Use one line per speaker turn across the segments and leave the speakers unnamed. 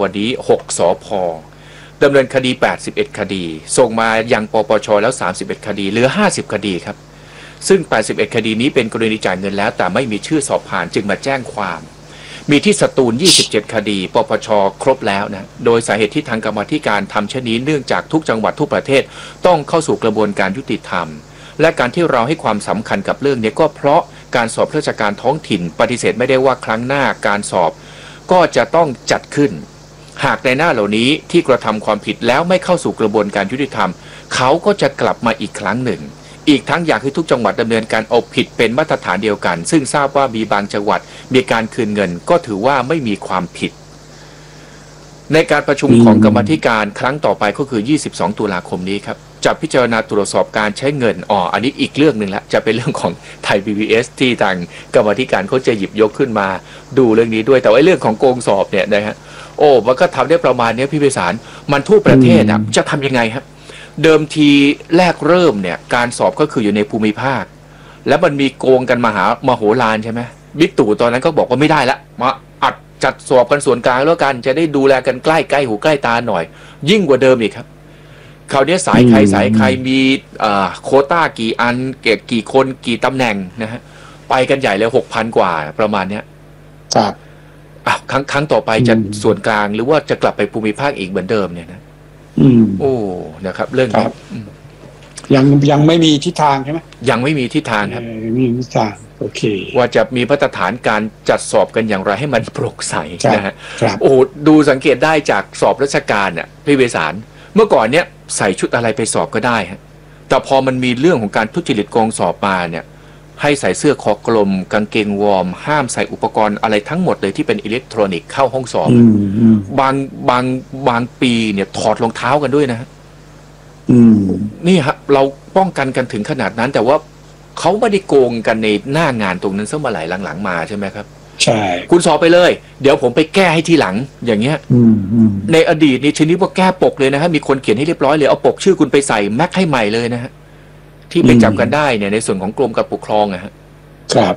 วันนี้6 สภ.ดำเนินคดี81 คดีส่งมายังปปชแล้ว31 คดีเหลือ50 คดีครับซึ่ง81 คดีนี้เป็นกรณีจ่ายเงินแล้วแต่ไม่มีชื่อสอบผ่านจึงมาแจ้งความมีที่สตูล27 คดีปปชครบแล้วนะโดยสาเหตุที่ทางกรรมาธิการทำเช่นนี้เนื่องจากทุกจังหวัดทุกประเทศต้องเข้าสู่กระบวนการยุติธรรมและการที่เราให้ความสำคัญกับเรื่องนี้ก็เพราะการสอบราชการท้องถิ่นปฏิเสธไม่ได้ว่าครั้งหน้าการสอบก็จะต้องจัดขึ้นหากในหน้าเหล่านี้ที่กระทำความผิดแล้วไม่เข้าสู่กระบวนการยุติธรรมเขาก็จะกลับมาอีกครั้งหนึ่งอีกทั้งอยากให้ทุกจังหวัดดำเนินการเอาผิดเป็นมาตรฐานเดียวกันซึ่งทราบว่ามีบางจังหวัดมีการคืนเงินก็ถือว่าไม่มีความผิดในการประชุมของกรรมาธิการครั้งต่อไปก็คือ22 ตุลาคมนี้ครับจะพิจารณาตรวจสอบการใช้เงินอันนี้อีกเรื่องหนึ่งละจะเป็นเรื่องของไทย PBS ที่ทางกรรมาธิการเขาจะหยิบยกขึ้นมาดูเรื่องนี้ด้วยแต่ว่าเรื่องของโกงสอบเนี่ยนะฮะมันก็ทำได้ประมาณนี้พี่ไพศาลมันทั่วประเทศจะทำยังไงครับเดิมทีแรกเริ่มเนี่ยการสอบก็คืออยู่ในภูมิภาคแล้วมันมีโกงกันมโหฬารใช่ไหมบิ๊กตู่ตอนนั้นก็บอกว่าไม่ได้ละมาอัดจัดสอบกันส่วนกลางแล้วกันจะได้ดูแลกันใกล้หูใกล้ตาหน่อยยิ่งกว่าเดิมอีกครับคราวนี้สายใครมีโควต้ากี่อันกี่คนกี่ตำแหน่งนะฮะไปกันใหญ่เลย 6,000 กว่าประมาณเนี้ย
ครับ
ครั้งต่อไปจะส่วนกลางหรือว่าจะกลับไปภูมิภาคอีกเหมือนเดิมเนี่ยนะนะครับเรื่องนี้
ยังไม่มีทิศทางใช่ไหม
ยังไม่มีทิศทางครับ
มีทิศทางโอเค
ว่าจะมีมาตรฐานการจัดสอบกันอย่างไรให้มันโปร่งใสนะฮะ
โอ้
ดูสังเกตได้จากสอบราชการเนี่ยพี่ไพศาลเมื่อก่อนเนี้ยใส่ชุดอะไรไปสอบก็ได้ฮะแต่พอมันมีเรื่องของการทุจริตโกงสอบมาเนี่ยให้ใส่เสื้อคอกลมกางเกงวอร์มห้ามใส่อุปกรณ์อะไรทั้งหมดเลยที่เป็นอิเล็กทรอนิกส์เข้าห้องสอบบางปีเนี่ยถอดรองเท้ากันด้วยนะฮะนี่ฮะเราป้องกันกันถึงขนาดนั้นแต่ว่าเขาไม่ได้โกงกันในหน้างานตรงนั้นซะมาหลายหลังๆมาใช่ไหมครับ
ใช่
คุณสอบไปเลยเดี๋ยวผมไปแก้ให้ทีหลังอย่างเงี้ยในอดีตนี่ชนิดว่าแก้ปกเลยนะฮะมีคนเขียนให้เรียบร้อยเลยเอาปกชื่อคุณไปใส่แม็กให้ใหม่เลยนะฮะที่ไปจับกันได้เนี่ยในส่วนของกรมการปกครองอะฮะ
ครับ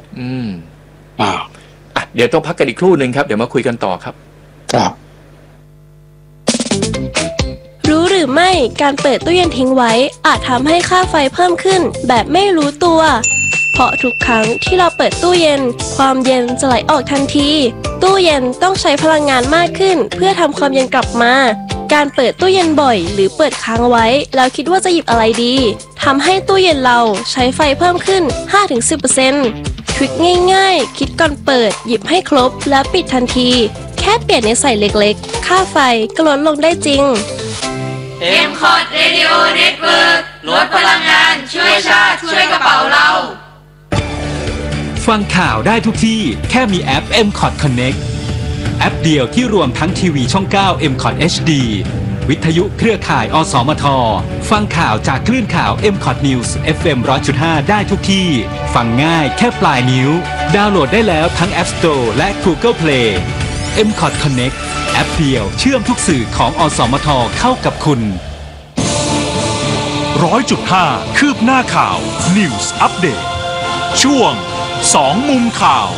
เดี๋ยวต้องพักกันอีกครู่หนึ่งครับเดี๋ยวมาคุยกันต่อครับ
ครับ
รู้หรือไม่การเปิดตู้เย็นทิ้งไว้อาจทำให้ค่าไฟเพิ่มขึ้นแบบไม่รู้ตัวเพราะทุกครั้งที่เราเปิดตู้เย็นความเย็นจะไหลออกทันทีตู้เย็นต้องใช้พลังงานมากขึ้นเพื่อทำความเย็นกลับมาการเปิดตู้เย็นบ่อยหรือเปิดค้างไว้แล้วคิดว่าจะหยิบอะไรดีทำให้ตู้เย็นเราใช้ไฟเพิ่มขึ้น 5-10% ทริคง่ายๆคิดก่อนเปิดหยิบให้ครบแล้วปิดทันทีแค่เปลี่ยนนิสัยเล็กๆค่าไฟก็ลดลงได้จริง
MCOT Radio Network ลดพลังงานช่วยชาติช่วยกระเป๋าเรา
ฟังข่าวได้ทุกที่แค่มีแอป MCOT Connect แอปเดียวที่รวมทั้งทีวีช่อง 9 MCOT HD วิทยุเครือข่ายอสมทฟังข่าวจากคลื่นข่าว MCOT News FM 100.5 ได้ทุกที่ฟังง่ายแค่ปลายนิ้วดาวน์โหลดได้แล้วทั้ง App Store และ Google Play MCOT Connect แอปเดียวเชื่อมทุกสื่อของอสมทเข้ากับคุณ
100.5 คืบหน้าข่าว News Update ช่วง2 มุมข่าว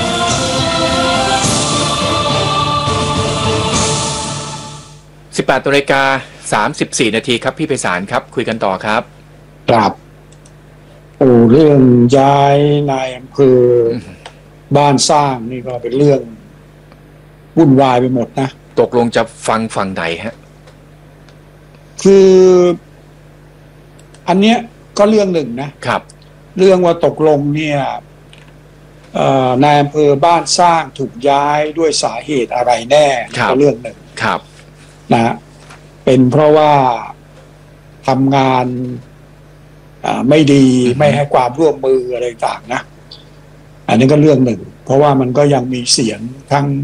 18 นาฬิกา 34 นาทีครับพี่ไพศาลครับคุยกันต่อครับ
ครับเรื่องย้ายนายอำเภอบ้านสร้างนี่ก็เป็นเรื่องวุ่นวายไปหมดนะ
ตกลงจะฟังฝั่งไหนฮะ
คืออันเนี้ยก็เรื่องหนึ่งนะครับเรื่องว่าตกลงเนี่ยนายอำเภอบ้านสร้างถูกย้ายด้วยสาเหตุอะไรแน่ก็เรื่องหนึ่ง
ครับ
นะเป็นเพราะว่าทำงานไม่ดีไม่ให้ความร่วมมืออะไรต่างนะอันนี้ก็เรื่องหนึ่งเพราะว่ามันก็ยังมีเสียงทั้ง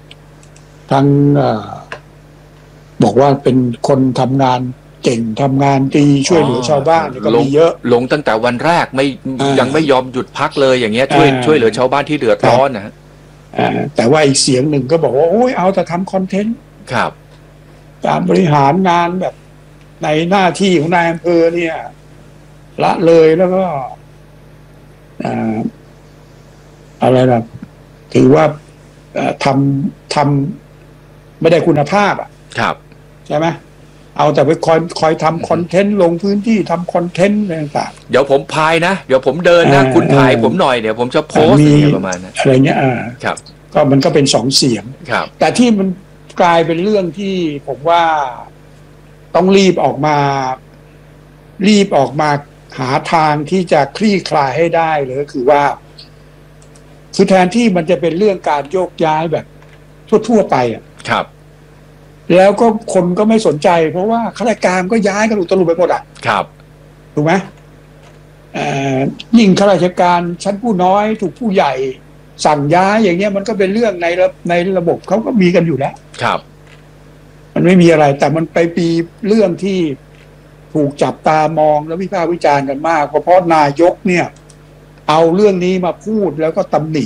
บอกว่าเป็นคนทำงานเก่งทำงานดีช่วยเหลือชาวบ้านก็มีเยอะ
ลงตั้งแต่วันแรกยังไม่ยอมหยุดพักเลยอย่างเงี้ยช่วยเหลือชาวบ้านที่เดือดร้อนนะ
แต่ว่าอีกเสียงหนึ่งก็บอกว่าโอ้ยเอาแต่ทำคอนเทนต์
ครับ
การบริหารงานแบบในหน้าที่ของนายอำเภอเนี่ยละเลยแล้วก็อะไรนะถือว่าทไม่ได้คุณภาพอ่ะ
ครับ
ใช่ไหมเอาแต่ไปคอยทำคอนเทนต์ลงพื้นที่ทำคอนเทนต์อะไรต่าง
เดี๋ยวผมพายนะเดี๋ยวผมเดินนะคุณถ่ายผมหน่อยเดี๋ยวผมจะโพสต์อะไรประมาณนั้น
อะไรเงี้ย
ครับ
ก็มันก็เป็นสองเสียง
ครับ
แต่ที่มันกลายเป็นเรื่องที่ผมว่าต้องรีบออกมาหาทางที่จะคลี่คลายให้ได้เลยก็คือว่าคือแทนที่มันจะเป็นเรื่องการโยกย้ายแบบทั่วไปอ่ะ
ครับ
แล้วก็คนก็ไม่สนใจเพราะว่าข้าราชการก็ย้ายกันอุตลุดไปหมดอ่ะ
ครับ
ถูกไหมยิ่งข้าราชการชั้นผู้น้อยถูกผู้ใหญ่สั่งย้ายอย่างเงี้ยมันก็เป็นเรื่องในระบบเขาก็มีกันอยู่แล้ว
ครับ
มันไม่มีอะไรแต่มันไปปีเรื่องที่ถูกจับตามองและวิพากษ์วิจารณ์กันมากเพราะนายกเนี่ยเอาเรื่องนี้มาพูดแล้วก็ตำหนิ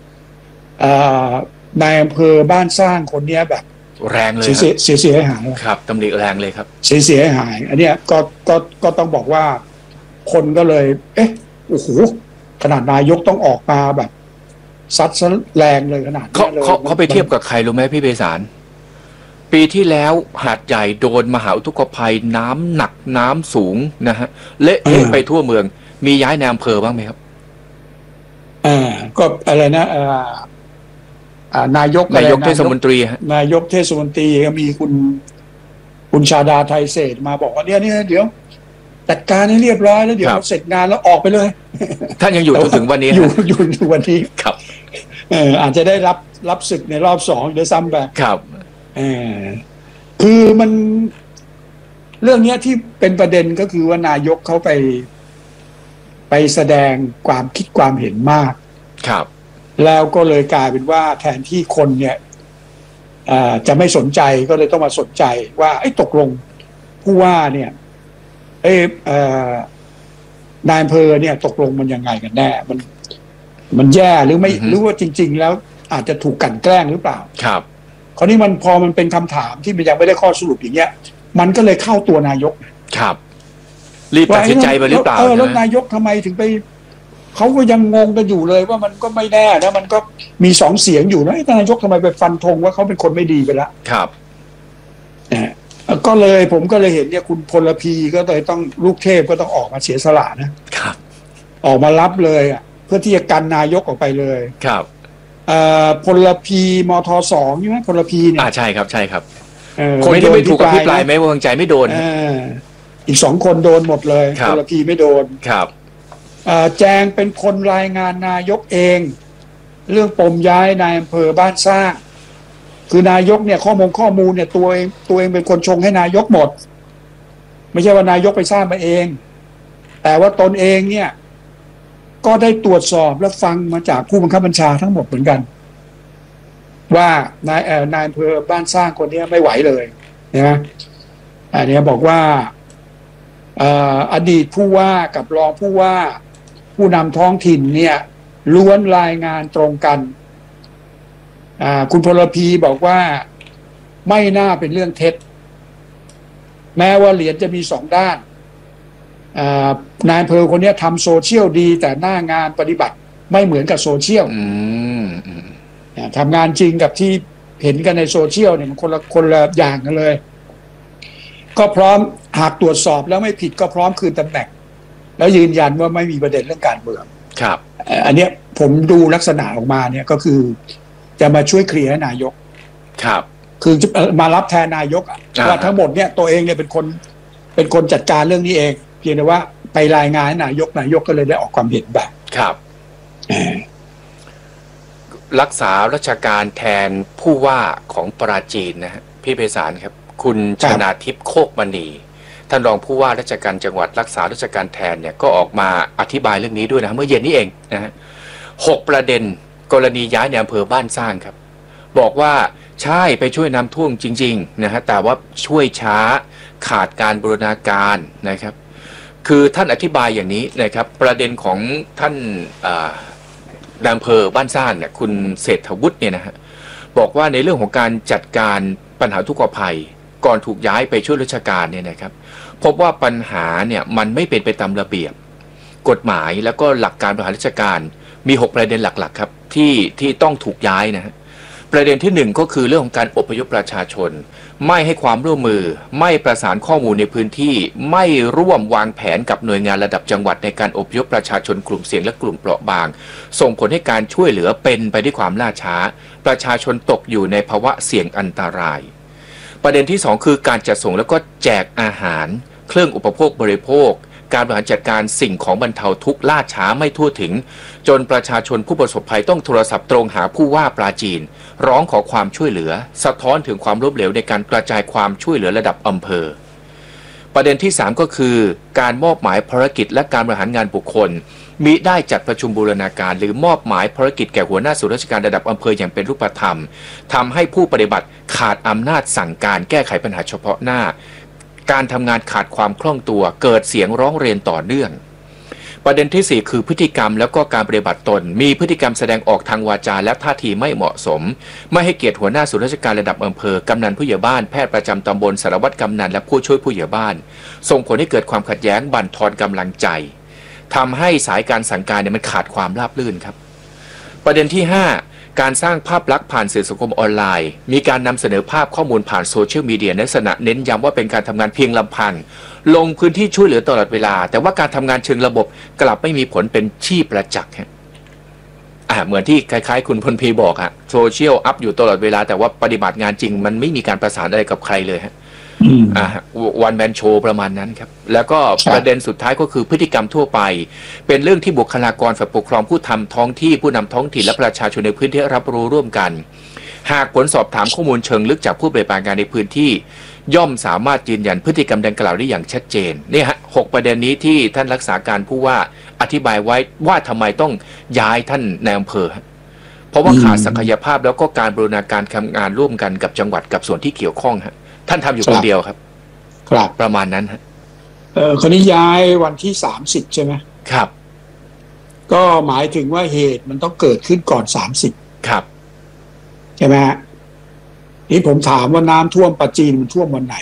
นายอำเภอบ้านสร้างคนเนี้ยแบบ
แรงเลย
เสียหาย
ครับตำหนิแรงเลยครับ
เสียหายอันเนี้ยก็ต้องบอกว่าคนก็เลยโอ้โหขนาดนายกต้องออกมาแบบซัดซะแรงเลยขนาดนี้เลย
เขาไปเทียบกับใครรู้ไหมพี่เบสารปีที่แล้วหาดใหญ่โดนมหาอุทกภัยน้ำหนักน้ำสูงนะฮะเละเทะไปทั่วเมืองมีย้ายในอำเภอบ้างไหมครับ
ก็อะไรนะนายก
เทศมนตรีฮะ
นายกเทศมนตรีมีคุณชาดาไทยเศรษฐ์มาบอกว่าเนี่ยเดี๋ยวจัดการให้เรียบร้อยแล้วเดี๋ยวเสร็จงานแล้วออกไปเลย
ท่านยังอยู่จนถึงวันนี้
อยู่วันนี้
ครับ
อาจจะได้รับศึกในรอบ2ด้วยซ้ำไป
ครับ
คือมันเรื่องนี้ที่เป็นประเด็นก็คือว่านายกเขาไปแสดงความคิดความเห็นมาก
ครับ
แล้วก็เลยกลายเป็นว่าแทนที่คนเนี่ยจะไม่สนใจก็เลยต้องมาสนใจว่าตกลงผู้ว่าเนี่ยนายอำเภอเนี่ยตกลงมันยังไงกันแน่มันแย่หรือไม่หรือว่าจริงๆแล้วอาจจะถูกกลั่นแกล้งหรือเปล่า
ครับ
คราวนี้พอมันเป็นคำถามที่มันยังไม่ได้ข้อสรุปอย่างเงี้ยมันก็เลยเข้าตัวนายก
ครับรีบตัดสินใจไปหรือเปล่า
แล้วนายกทำไมถึงไปเขาก็ยังงงกันอยู่เลยว่ามันก็ไม่แน่นะมันก็มี2 เสียงอยู่นะนายกทำไมไปฟันธงว่าเขาเป็นคนไม่ดีไปแล้ว
ครับ
ก็เลยผมก็เลยเห็นเนี่ยคุณพลพีก็เลยต้องลูกเทพก็ต้องออกมาเสียสละนะครับออกมารับเลยเพื่อที่จะกันนายกออกไปเลย
ครับ
พลพีมท2ใช่ไหมพลพีเนี่ย
ใช่ครับคนที่ไม่ถูกอภิปรายไม่ไว้วางใจไม่โดน
อีก2 คนโดนหมดเลยพลพีไม่โดน
ครับ
แจงเป็นคนรายงานนายกเองเรื่องปมย้ายนายอำเภอบ้านสร้างคือนายกเนี่ยข้อมูลเนี่ยตัวเองเป็นคนชงให้นายกหมดไม่ใช่ว่านายกไปสร้างมาเองแต่ว่าตนเองเนี่ยก็ได้ตรวจสอบและฟังมาจากผู้บังคับบัญชาทั้งหมดเหมือนกันว่านายอำเภอบ้านสร้างคนนี้ไม่ไหวเลยนะอันนี้บอกว่าอดีตผู้ว่ากับรองผู้ว่าผู้นำท้องถิ่นเนี่ยล้วนรายงานตรงกันคุณพลพีบอกว่าไม่น่าเป็นเรื่องเท็จแม้ว่าเหรียญจะมี2 ด้านนายอำเภอคนนี้ทำโซเชียลดีแต่หน้างานปฏิบัติไม่เหมือนกับโซเชียลทำงานจริงกับที่เห็นกันในโซเชียลเนี่ยมันคนละอย่างกันเลยก็พร้อมหากตรวจสอบแล้วไม่ผิดก็พร้อมคืนตำแหน่งแล้วยืนยันว่าไม่มีประเด็นเรื่องการเมือง
ครับ
อันนี้ผมดูลักษณะออกมาเนี่ยก็คือจะมาช่วยเคลียร์ให้นายก
ครับ
คือมารับแทนนายกว่าทั้งหมดเนี่ยตัวเองเนี่ยเป็นคนจัดการเรื่องนี้เองเพียงแต่ว่าไปรายงานให้นายกก็เลยได้ออกความเห็นแบบ
ครับรักษาราชการแทนผู้ว่าของปราจีนนะฮะพี่ไพศาลครับคุณชนาทิพย์โคกมณีท่านรองผู้ว่าราชการจังหวัดรักษาราชการแทนเนี่ยก็ออกมาอธิบายเรื่องนี้ด้วยนะเมื่อเย็นนี้เองนะฮะ6 ประเด็นกรณีย้ายในอำเภอบ้านสร้างครับบอกว่าใช่ไปช่วยน้ำท่วมจริงๆนะฮะแต่ว่าช่วยช้าขาดการบูรณาการนะครับคือท่านอธิบายอย่างนี้นะครับประเด็นของท่านนายอำเภอบ้านสร้างเนี่ยคุณเศรษฐวุฒิเนี่ยนะฮะบอกว่าในเรื่องของการจัดการปัญหาทุกขภัยก่อนถูกย้ายไปช่วยราชการเนี่ยนะครับพบว่าปัญหาเนี่ยมันไม่เป็นไปตามระเบียบกฎหมายแล้วก็หลักการบริหารราชการมี6 ประเด็นหลักๆครับที่ต้องถูกย้ายนะฮะประเด็นที่1ก็คือเรื่องของการอพยพประชาชนไม่ให้ความร่วมมือไม่ประสานข้อมูลในพื้นที่ไม่ร่วมวางแผนกับหน่วยงานระดับจังหวัดในการอพยพประชาชนกลุ่มเสี่ยงและกลุ่มเปราะบางส่งผลให้การช่วยเหลือเป็นไปด้วยความล่าช้าประชาชนตกอยู่ในภาวะเสี่ยงอันตรายประเด็นที่2คือการจัดส่งแล้วก็แจกอาหารเครื่องอุปโภคบริโภคการบริหารจัดการสิ่งของบรรเทาทุกข์ล่าช้าไม่ทั่วถึงจนประชาชนผู้ประสบภัยต้องโทรศัพท์ตรงหาผู้ว่าปราจีนร้องขอความช่วยเหลือสะท้อนถึงความล้มเหลวในการกระจายความช่วยเหลือระดับอำเภอประเด็นที่3ก็คือการมอบหมายภารกิจและการบริหารงานบุคคลมิได้จัดประชุมบูรณาการหรือมอบหมายภารกิจแก่หัวหน้าส่วนราชการระดับอำเภออย่างเป็นรูปธรรมทำให้ผู้ปฏิบัติขาดอำนาจสั่งการแก้ไขปัญหาเฉพาะหน้าการทำงานขาดความคล่องตัวเกิดเสียงร้องเรียนต่อเนื่องประเด็นที่4คือพฤติกรรมแล้วก็การปฏิบัติตนมีพฤติกรรมแสดงออกทางวาจาและท่าทีไม่เหมาะสมไม่ให้เกียรติหัวหน้าส่วนราชการระดับอำเภอกำนันผู้ใหญ่บ้านแพทย์ประจำตำบลสารวัตรกำนันและผู้ช่วยผู้ใหญ่บ้านส่งผลให้เกิดความขัดแย้งบั่นทอนกำลังใจทำให้สายการสั่งการเนี่ยมันขาดความราบรื่นครับประเด็นที่5การสร้างภาพลักษณ์ผ่านสื่อสังคมออนไลน์มีการนำเสนอภาพข้อมูลผ่านโซเชียลมีเดียในลักษณะเน้นย้ำว่าเป็นการทำงานเพียงลำพังลงพื้นที่ช่วยเหลือตลอดเวลาแต่ว่าการทำงานเชิงระบบกลับไม่มีผลเป็นที่ประจักษ์เหมือนที่คล้ายๆคุณพลพีบอกฮะโซเชียลอัพอยู่ตลอดเวลาแต่ว่าปฏิบัติงานจริงมันไม่มีการประสานอะไรกับใครเลยฮะวันแมนโชว์ประมาณนั้นครับแล้วก็ประเด็นสุดท้ายก็คือพฤติกรรมทั่วไปเป็นเรื่องที่บุคลากรฝ่ายปกครองผู้ทำท้องที่ผู้นำท้องถิ่นและประชาชนในพื้นที่รับรู้ร่วมกันหากผลสอบถามข้อมูลเชิงลึกจากผู้ปฏิบัติงานในพื้นที่ย่อมสามารถยืนยันพฤติกรรมดังกล่าวได้อย่างชัดเจนนี่ฮะ6ประเด็นนี้ที่ท่านรักษาการผู้ว่าอธิบายไว้ว่าทำไมต้องย้ายท่านในอำเภอเพราะว่าขาดศักยภาพแล้วก็การบูรณาการทำงานร่วมกันกับจังหวัดกับส่วนที่เกี่ยวข้องฮะท่านทำอยู่คนเดียวครับครับประมาณนั้นฮะ
คนนี้ย้ายวันที่30ใช่ไหม
ครับ
ก็หมายถึงว่าเหตุมันต้องเกิดขึ้นก่อน30
ครับ
ใช่ไหมฮะนี่ผมถามว่าน้ำท่วมปราจีนมันท่วมวันไหน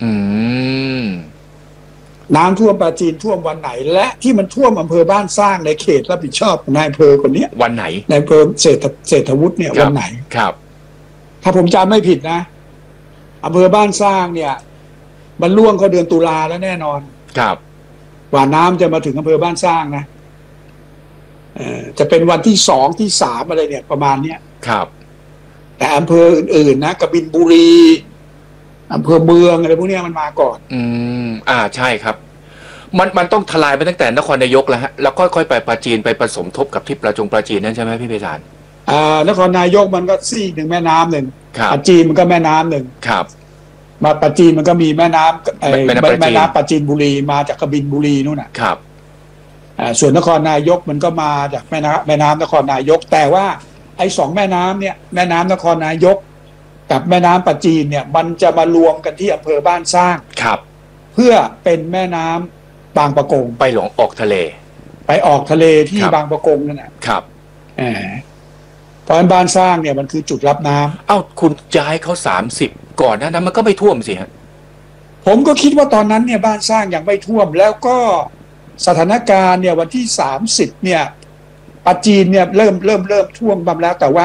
น้ำท่วมปราจีนท่วมวันไหนและที่มันท่วมอำเภอบ้านสร้างในเขตรับผิดชอบของนายอำเภอคนนี้
วันไหน
นายอำเภอเศรษฐวุฒิเนี่ยวันไหน
ครับ
ถ้าผมจำไม่ผิดนะอำเภอบ้านสร้างเนี่ยมันล่วงเขาเดือนตุลาแล้วแน่นอน
ครับ
กว่าน้ำจะมาถึงอำเภอบ้านสร้างนะจะเป็นวันที่2ที่3อะไรเนี่ยประมาณเนี้ย
ครับ
แต่อำเภออื่นๆนะกบินบุรีอำเภอเมืองอะไรพวกนี้มันมาก่อน
ใช่ครับมันต้องทลายไปตั้งแต่นครนายกแล้วฮะแล้วค่อยๆไปปราจีนไปผสมทบกับที่ปราจีนนั่นใช่ไหมพี่ไพศาล
นครนายกมันก็ซีกหนึ่งแม่น้ำหนึ่งปราจีนมันก็แม่น้ำหนึ่ง
ครับ
มาปราจีนมันก็มีแม่น้ำแม่น้ำปราจีนบุรีมาจากกบินบุรีนู่นน่ะ
ครับ
ส่วนนครนายกมันก็มาจากแม่น้ำนครนายกแต่ว่าไอ้2แม่น้ำเนี่ยแม่น้ำนครนายกกับแม่น้ำปราจีนเนี่ยมันจะมารวมกันที่อำเภอบ้านสร้าง
ครับ
เพื่อเป็นแม่น้ำบางปะกง
ไปหลงออกทะเล
ไปออกทะเลที่บางปะกงนั่นแหละ
ครับ
เพราะบ้านสร้างเนี่ยมันคือจุดรับน้
ำคุณย้ายเขา30ก่อนนั้นมันก็ไม่ท่วมสิฮะ
ผมก็คิดว่าตอนนั้นเนี่ยบ้านสร้างยังไม่ท่วมแล้วก็สถานการณ์เนี่ยวันที่30เนี่ยปราจีนเนี่ยเริ่มท่วมบ้างแล้วแต่ว่า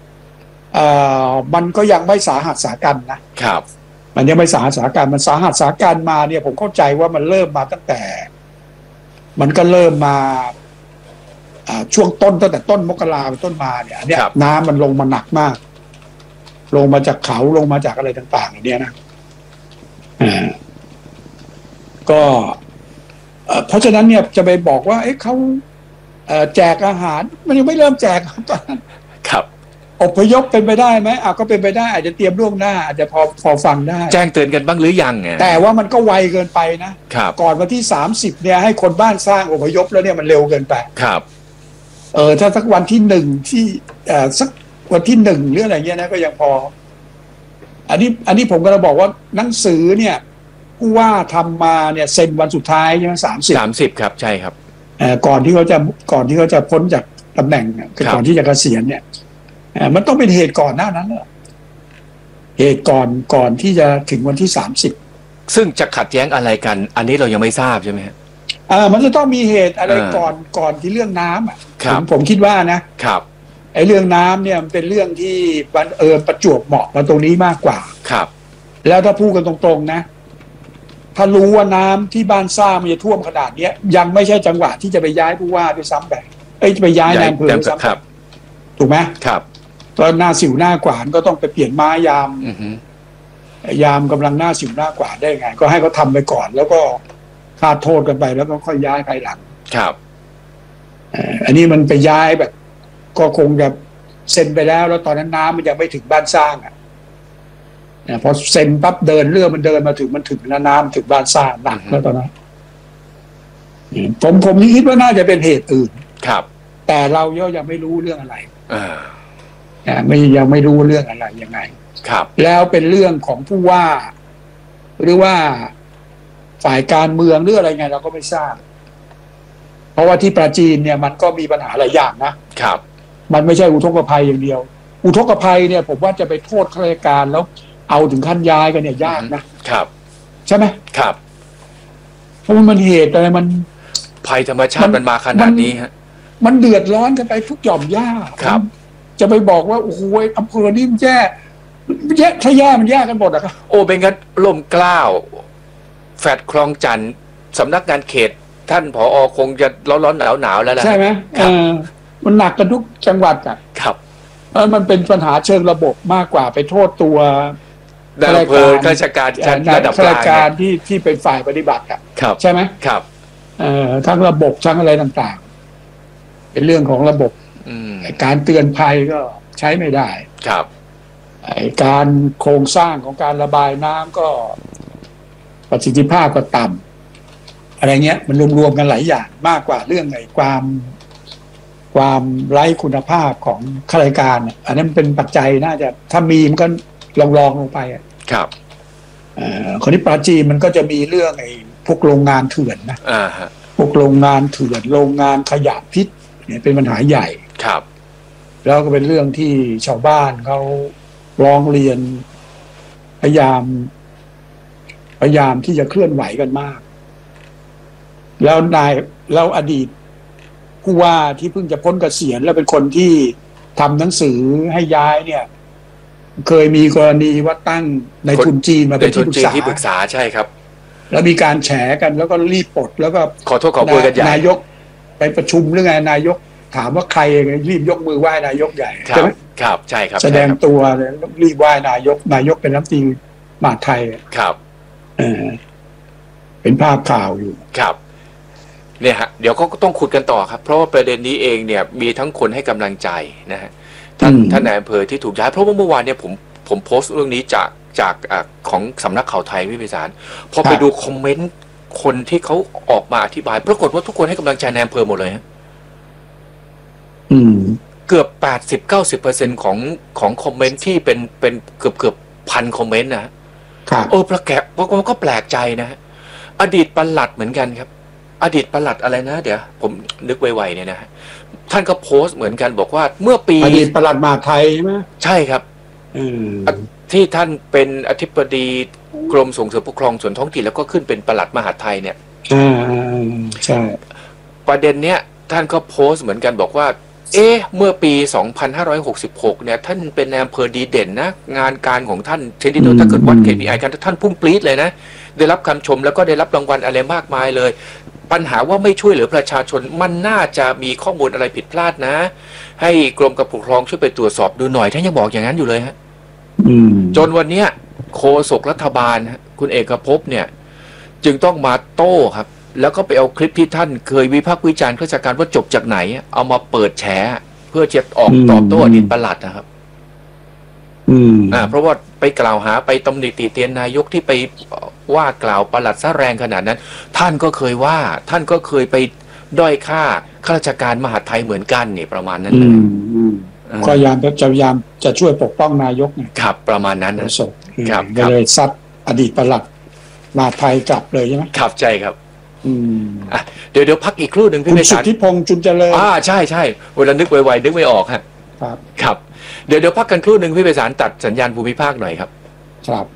มันก็ยังไม่สาหัสสากัน
นะครับ
มันยังไม่สาหัสสากันมันสาหัสสากันมาเนี่ยผมเข้าใจว่ามันเริ่มมาตั้งแต่มันก็เริ่มมาช่วงตั้งแต่ต้นมกราเป็นต้นมาเนี่ยน้ำมันลงมาหนักมากลงมาจากเขาลงมาจากอะไรต่างๆอย่างเนี้ยนะก็เพราะฉะนั้นเนี่ยจะไปบอกว่าเขาแจกอาหารมันยังไม่เริ่มแจกตอนนั้น
ครับ
อพยพเป็นไปได้ไหมก็เป็นไปได้อาจจะเตรียมล่วงหน้าอาจจะพอฟังได้
แจ้งเตือนกันบ้างหรือยัง
แต่ว่ามันก็ไวเกินไปนะครับก่อนวันที่30เนี่ยให้คนบ้านสร้างอพยพแล้วเนี่ยมันเร็วเกินไป
ครับ
ถ้าสักวันที่1ที่สักวันที่1หรืออะไรเงี้ยนะก็ยังพออันนี้ผมก็จะบอกว่าหนังสือเนี่ยผู้ว่าทำมาเนี่ยเซ็นวันสุดท้ายใช่ไหม
30ครับใช่ครับ
ก่อนที่เขาจะพ้นจากตำแหน่งก่อนที่จะเกษียณเนี่ยมันต้องเป็นเหตุก่อนหน้านั้นเหตุก่อนที่จะถึงวันที่30
ซึ่งจะขัดแย้งอะไรกันอันนี้เรายังไม่ทราบใช่ไหมฮะ
มันจะต้องมีเหตุอะไรก่อนที่เรื่องน้ำผมคิดว่านะครับไอ้เรื่องน้ำเนี่ยมันเป็นเรื่องที่บังเอิญประจวบเหมาะมาตรงนี้มากกว่า
ครับ
แล้วถ้าพูดกันตรงๆนะ ถ้ารู้ว่าน้ำที่บ้านซ่ามันจะท่วมขนาดเนี้ยยังไม่ใช่จังหวะที่จะไปย้ายผู้ว่าด้วยซ้ำไปจะไปย้ายนายอำเภอด้วยซ้ำ
ครับ
ถูกไหม
ครับ
ตอนหน้าสิวหน้าขวานก็ต้องไปเปลี่ยนไม้ยาม
อือฮึ
ยามกำลังหน้าสิวหน้ากว่าได้ไง ก็ให้เขาทำไปก่อน แล้วก็คาดโทษกันไปแล้วก็ค่อยย้ายภายหลัง
ครับ
อันนี้มันไปย้ายแบบ ก็คงจะเซ็นไปแล้วตอนนั้นน้ำมันยังไม่ถึงบ้านสร้างอ่ะพอเซ็นปั๊บเดินเรื่องมันเดินมาถึงแล้วน้ำถึงบ้านสร้างหนักแล้วตอนนั้นผมคิดว่าน่าจะเป็นเหตุอื่น
ครับ
แต่เรายังไม่รู้เรื่องอะไร
อ่า
ยังไม่รู้เรื่องอะไรยังไง
ครับ
แล้วเป็นเรื่องของผู้ว่า หรือว่าฝ่ายการเมืองหรืออะไรไงเราก็ไม่ทราบ เพราะว่าที่ปราจีนเนี่ยมันก็มีปัญหาหลายอย่างนะครับ มันไม่ใช่อุทกภัยอย่างเดียว อุทกภัยเนี่ยผมว่าจะไปโทษข้าราชการแล้วเอาถึงขั้นย้ายกันเนี่ยยากนะครับใช่ไหม
ครับ
เพราะมันเหตุอะไรมัน
ภัยธรรมชาติมันมาขนาดนี้ฮะ
มันเดือดร้อนกันไปทุกหย่อมย่า
ครับ
จะไปบอกว่าโอ้โหอำเภอนี่มันแย่ถ้าแย่มันแย่กันหมดอะครับ
โอ้เป็นงั้นล่มเกล้าแฟดคลองจันทร์สำนักงานเขต ท่านผอ.คงจะร้อนๆหนาวๆแล้วล่ะ
ใช่ไหม
ครับ
มันหนักกันทุกจังหวัดอะ
ครับ
มันเป็นปัญหาเชิงระบบมากกว่าไปโทษตัว
ในอำเภอข้าราชการชั้นระดับ
ข้าก รา
ลา
ช
ง
การที่เป็นฝ่ายปฏิบัติอะ
ครับ
ใช่ไหม
ครับ
ทั้งระบบทั้งอะไรต่างๆ เป็นเรื่องของระบบ
อืม
การเตือนภัยก็ใช้ไม่ได้
ครับ
การโครงสร้างของการระบายน้ำก็ประสิทธิภาพก็ต่ำอะไรเงี้ยมันรวมๆกันหลายอย่างมากกว่าเรื่องไอ้ความไร้คุณภาพของข้าราชการเนี่ยอันนั้นเป็นปัจจัยน่าจะถ้ามีมันก็ลองลงไปอะ
ครับ
คนที่ปราจีนมันก็จะมีเรื่องไอ้พวกโรงงานเถื่อนนะ
ฮะ
พวกโรงงานเถื่อนโรงงานขยะพิษเนี่ยเป็นปัญหาใหญ่
ครับ
แล้วก็เป็นเรื่องที่ชาวบ้านเขาร้องเรียนพยายามที่จะเคลื่อนไหวกันมาก แล้วอดีตผู้ว่าที่เพิ่งจะพ้นเกษียณแล้วเป็นคนที่ทำหนังสือให้ย้ายเนี่ย เคยมีกรณีว่าตั้งในทุนจีนมาเป็นที่ปรึกษา
ที่ปรึกษาใช่ครับ
แล้วมีการแฉกันแล้วก็รีบปลดแล้วก็
ขอโทษขอโพยกันใหญ่
นายกไปประชุมเรื่องไงนายกถามว่าใครรีบยกมือไหว้นายกใหญ่
ครั
ใช่
บ
ไหม
ครับใช่ครับ
แสดงตัวเลยรีบไหว้นายกเป็นรัฐมนตรีมหาดไทย
ครับ
เป็นภาพข่าวอยู่
ครับเนี่ยฮะเดี๋ยวก็ต้องขุดกันต่อครับ เพราะว่าประเด็นนี้เองเนี่ยมีทั้งคนให้กำลังใจนะฮะท่านนายอำเภอที่ถูกย้ายเพราะว่าเมื่อวานเนี่ยผมโพสต์เรื่องนี้จากของสำนักข่าวไทยวิพิสารพอไปดูคอมเมนต์คนที่เขาออกมาอธิบายปรากฏว่าทุกคนให้กำลังใจนายอำเภอหมดเลยฮะเกือบ80-90%ของคอมเมนต์ที่เป็นเกือบพันคอมเมนต์นะฮะก็แปลกใจนะฮะอดีตปลัดเหมือนกันครับอดีตปลัดอะไรนะเดี๋ยวผมนึกไวๆเนี่ยนะฮะท่านก็โพสต์เหมือนกันบอกว่าเมื่อปี
อดีตปลัดมหาดไทยใช่ไหม
ใช่ครับที่ท่านเป็นอธิบดีกรมส่งเสริมปกครองส่วนท้องถิ่นแล้วก็ขึ้นเป็นปลัดมหาดไทยเนี่ย
ใช่
ประเด็นเนี้ยท่านก็โพสต์เหมือนกันบอกว่าเมื่อปี 2566 เนี่ยท่านเป็นนายอำเภอดีเด่นนะงานการของท่านเช่นที่ถ้าเกิดวัด KPI กันท่านพุ่งปรี๊ดเลยนะได้รับคำชมแล้วก็ได้รับรางวัลอะไรมากมายเลยปัญหาว่าไม่ช่วยเหลือประชาชนมันน่าจะมีข้อมูลอะไรผิดพลาดนะให้กรมการปกครองช่วยไปตรวจสอบดูหน่อยท่านยังบอกอย่างนั้นอยู่เลยฮะจนวันเนี้ยโฆษกรัฐบาลคุณเอกภพเนี่ยจึงต้องมาโต้ครับแล้วก็ไปเอาคลิปที่ท่านเคยวิพากษ์วิจารณ์ข้าราชการว่าจบจากไหนเอามาเปิดแฉเพื่อจะออกตอบโต้อดีตปลัดนะครับเพราะว่าไปกล่าวหาไปตำหนิติเตียนนายกที่ไปว่ากล่าวปลัดซะแรงขนาดนั้นท่านก็เคยว่าท่านก็เคยไปด้อยค่าข้าราชการมหาดไทยเหมือนกันนี่ประมาณนั้นเลย
ก็พยายามจะช่วยปกป้องนายก
ครับประมาณนั้นนะ
ก็เลยซัดอดีตปลัดมหาดไทยกลับเลยใช่ไหม
ครับใช่ครับเดี๋ยวพักอีกครู่หนึ่งพี่เมษา
สุทธิพงษ์จุนเจริญ
ใช่เวลานึกไวๆนึกไม่ออกครับเดี๋ยวพักกันครู่หนึ่งพี่เมษาตัดสัญญาณภูมิภาคหน่อยครับ